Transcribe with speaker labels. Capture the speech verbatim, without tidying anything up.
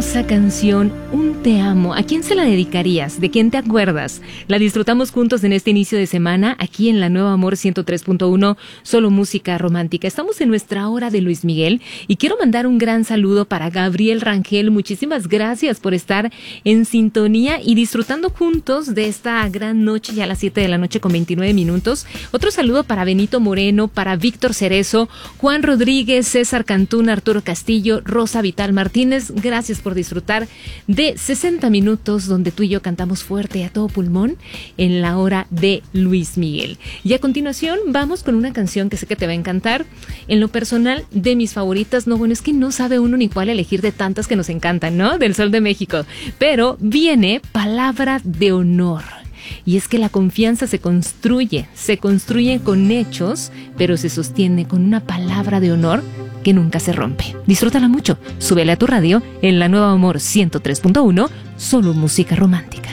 Speaker 1: hermosa canción, Un te amo. ¿A quién se la dedicarías? ¿De quién te acuerdas? La disfrutamos juntos en este inicio de semana, aquí en la Nueva Amor ciento tres punto uno, solo música romántica. Estamos en nuestra hora de Luis Miguel y quiero mandar un gran saludo para Gabriel Rangel. Muchísimas gracias por estar en sintonía y disfrutando juntos de esta gran noche, ya a las siete de la noche con veintinueve minutos. Otro saludo para Benito Moreno, para Víctor Cerezo, Juan Rodríguez, César Cantún, Arturo Castillo, Rosa Vital Martínez. Gracias por disfrutar de sesenta minutos donde tú y yo cantamos fuerte a todo pulmón en la hora de Luis Miguel. Y a continuación vamos con una canción que sé que te va a encantar. En lo personal, de mis favoritas, no, bueno, es que no sabe uno ni cuál elegir de tantas que nos encantan, ¿no? Del Sol de México. Pero viene Palabra de Honor. Y es que la confianza se construye, se construye con hechos, pero se sostiene con una palabra de honor que nunca se rompe. Disfrútala mucho, súbele a tu radio en la Nueva Amor ciento tres punto uno, solo música romántica.